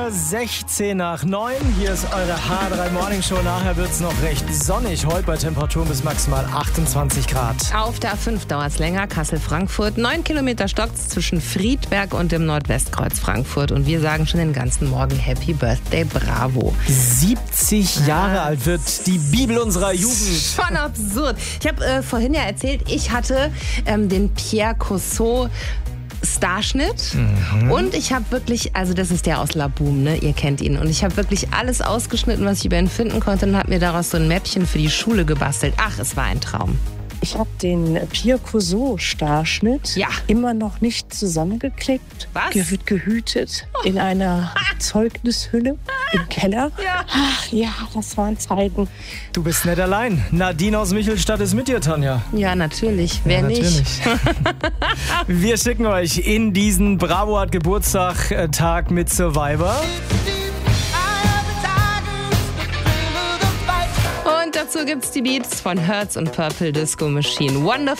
Uhr 16 nach 9. Hier ist eure H3 Morning Show. Nachher wird es noch recht sonnig. Heute bei Temperaturen bis maximal 28 Grad. Auf der A5 dauert es länger. Kassel-Frankfurt. 9 Kilometer stockt's zwischen Friedberg und dem Nordwestkreuz Frankfurt. Und wir sagen schon den ganzen Morgen Happy Birthday, bravo. 70 Jahre alt wird die Bibel unserer Jugend. Schon absurd. Ich habe vorhin ja erzählt, ich hatte den Pierre Cossot Starschnitt und ich habe wirklich, also das ist der aus Laboom, ne? Ihr kennt ihn. Und ich habe wirklich alles ausgeschnitten, was ich über ihn finden konnte und habe mir daraus so ein Mäppchen für die Schule gebastelt. Ach, es war ein Traum. Ich habe den Pierre Cossot Starschnitt immer noch nicht zusammengeklickt. Was? Wird gehütet in einer Zeugnishülle im Keller. Ja. Ach ja, das waren Zeiten. Du bist nicht allein. Nadine aus Michelstadt ist mit dir, Tanja. Ja, natürlich. Wer nicht? Natürlich. Wir schicken euch in diesen Bravo hat Geburtstag Tag mit Survivor. Und dazu gibt's die Beats von Hertz und Purple Disco Machine. Wonderful.